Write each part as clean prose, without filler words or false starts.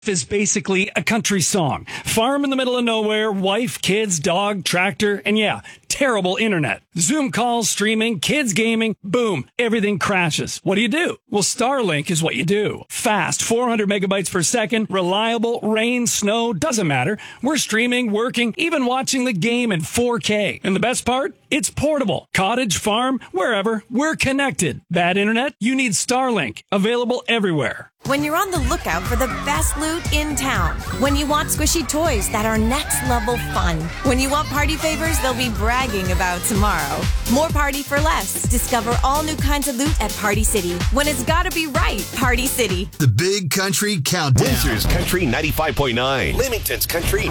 Is basically a country song. Farm in the middle of nowhere, wife, kids, dog, tractor, and yeah, terrible internet. Zoom calls, streaming, kids gaming, boom, everything crashes. What do? Well, Starlink is what you do. Fast, 400 megabytes per second, reliable, rain, snow, doesn't matter. We're streaming, working, even watching the game in 4K. And the best part? It's portable. Cottage, farm, wherever, we're connected. Bad internet? You need Starlink. Available everywhere. When you're on the lookout for the best loot in town. When you want squishy toys that are next level fun. When you want party favors they'll be bragging about tomorrow. More party for less. Discover all new kinds of loot at Party City. When it's gotta be right, Party City. The Big Country Countdown. Windsor's Country 95.9. Leamington's Country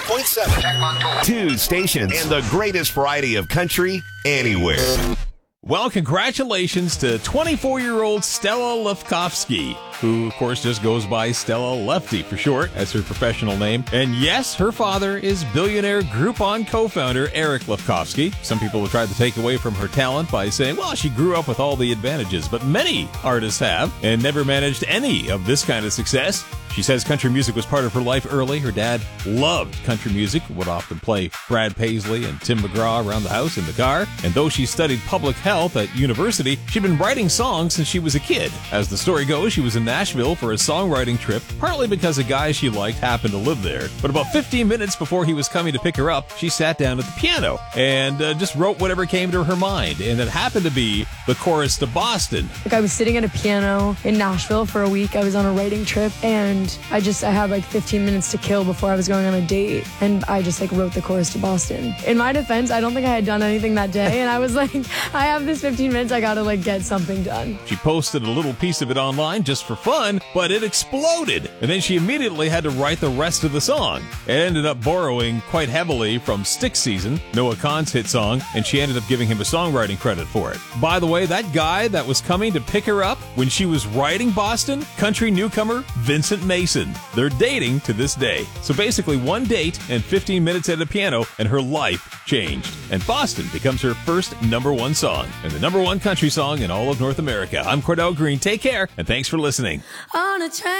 92.7. 2 stations and the greatest variety of country anywhere. Well, congratulations to 24-year-old Stella Lefkowski, who, of course, just goes by Stella Lefty for short. That's her professional name. And yes, her father is billionaire Groupon co-founder Eric Lefkowski. Some people have tried to take away from her talent by saying, well, she grew up with all the advantages. But many artists have and never managed any of this kind of success. She says country music was part of her life early. Her dad loved country music, would often play Brad Paisley and Tim McGraw around the house in the car. And though she studied public health at university, she'd been writing songs since she was a kid. As the story goes, she was in Nashville for a songwriting trip, partly because a guy she liked happened to live there. But about 15 minutes before he was coming to pick her up, she sat down at the piano and just wrote whatever came to her mind. And it happened to be the chorus to Boston. I was sitting at a piano in Nashville for a week. I was on a writing trip, and I had like 15 minutes to kill before I was going on a date, and I just wrote the chorus to Boston. In my defense, I don't think I had done anything that day, and I was like, I have this 15 minutes, I gotta get something done. She posted a little piece of it online just for fun, but it exploded, and then she immediately had to write the rest of the song. It ended up borrowing quite heavily from Stick Season, Noah Kahan's hit song, and she ended up giving him a songwriting credit for it. By the way, that guy that was coming to pick her up when she was writing Boston, country newcomer Vincent Mason. They're dating to this day. So basically one date and 15 minutes at a piano and her life changed. And Boston becomes her first #1 song and the #1 country song in all of North America. I'm Cordell Green. Take care and thanks for listening. On a train.